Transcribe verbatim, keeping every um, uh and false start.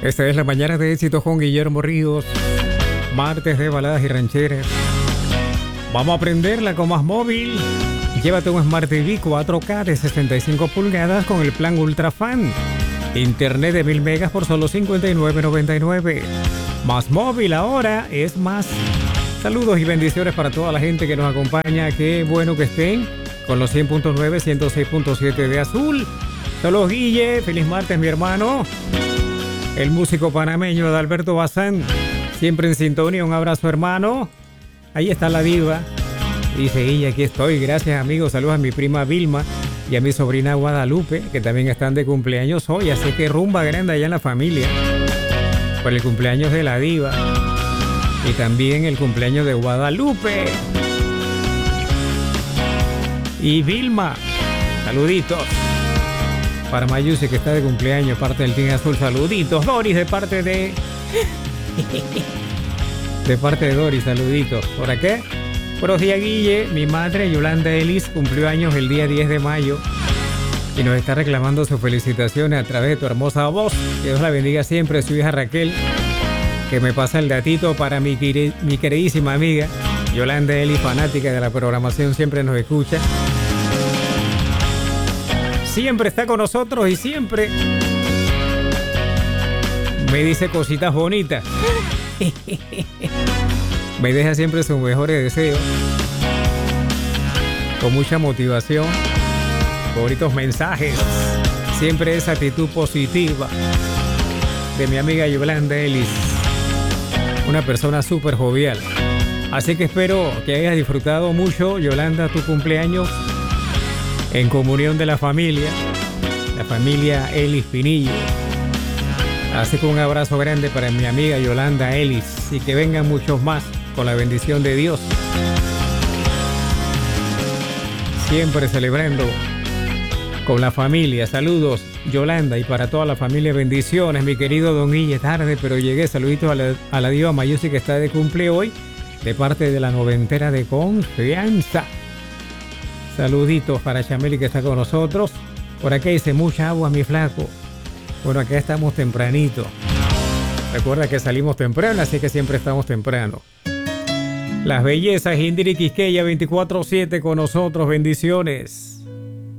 Esta es la mañana de éxito con Guillermo Ríos. Martes de baladas y rancheras. Vamos a aprenderla con Más Móvil. Llévate un Smart T V cuatro K de sesenta y cinco pulgadas con el plan Ultra Fan. Internet de mil megas por solo cincuenta y nueve noventa y nueve. Más Móvil ahora es más. Saludos y bendiciones para toda la gente que nos acompaña. Qué bueno que estén con los cien punto nueve, ciento seis punto siete de Azul. Saludos, Guille. Feliz martes, mi hermano. El músico panameño Adalberto Bazán, siempre en sintonía. Un abrazo, hermano. Ahí está la diva. Dice ella, aquí estoy. Gracias, amigos. Saludos a mi prima Vilma y a mi sobrina Guadalupe, que también están de cumpleaños hoy. Así que rumba grande allá en la familia por el cumpleaños de la diva y también el cumpleaños de Guadalupe y Vilma. Saluditos para Mayusi, que está de cumpleaños, parte del Team Azul. Saluditos. Doris, de parte de... de parte de Doris, saluditos. ¿Por acá? Buenos días, Guille. Mi madre, Yolanda Ellis, cumplió años el día diez de mayo y nos está reclamando sus felicitaciones a través de tu hermosa voz. Que Dios la bendiga siempre. Su hija Raquel, que me pasa el datito para mi, mi queridísima amiga Yolanda Ellis, fanática de la programación, siempre nos escucha. Siempre está con nosotros y siempre me dice cositas bonitas. Me deja siempre sus mejores deseos, con mucha motivación, bonitos mensajes. Siempre esa actitud positiva de mi amiga Yolanda Ellis, una persona súper jovial. Así que espero que hayas disfrutado mucho, Yolanda, tu cumpleaños en comunión de la familia, la familia Ellis Pinillo. Así que un abrazo grande para mi amiga Yolanda Ellis y que vengan muchos más con la bendición de Dios. Siempre celebrando con la familia. Saludos, Yolanda, y para toda la familia, bendiciones. Mi querido Don Guille, tarde pero llegué. Saluditos a la, a la diva Mayusi, que está de cumple hoy, de parte de la noventera de confianza. Saluditos para Chameli, que está con nosotros. Por acá dice, mucha agua, mi flaco. Bueno, acá estamos tempranito. Recuerda que salimos temprano, así que siempre estamos temprano. Las bellezas, Indiri Quisqueya, veinticuatro siete con nosotros. Bendiciones.